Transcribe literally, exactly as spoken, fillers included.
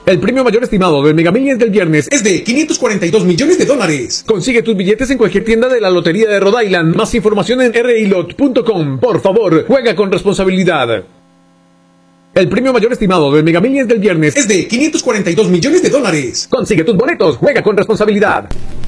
El premio mayor estimado del Mega Millions del viernes es de quinientos cuarenta y dos millones de dólares. Consigue tus billetes en cualquier tienda de la Lotería de Rhode Island. Más información en r i lot punto com. Por favor, juega con responsabilidad. El premio mayor estimado del Mega Millions del viernes es de quinientos cuarenta y dos millones de dólares. Consigue tus boletos, juega con responsabilidad.